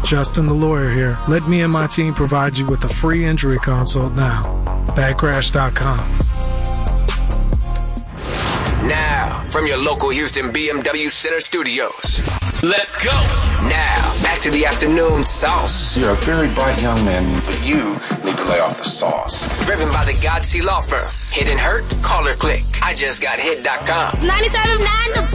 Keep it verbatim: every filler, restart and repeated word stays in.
Justin the lawyer here. Let me and my team provide you with a free injury consult now. bad crash dot com. Now, from your local Houston B M W Center Studios. Let's go. Now, back to the afternoon sauce. You're a very bright young man, but you need to lay off the sauce. Driven by the Godsey Law Firm. Hit and hurt? Call or click. I just got hit dot com. ninety-seven point nine The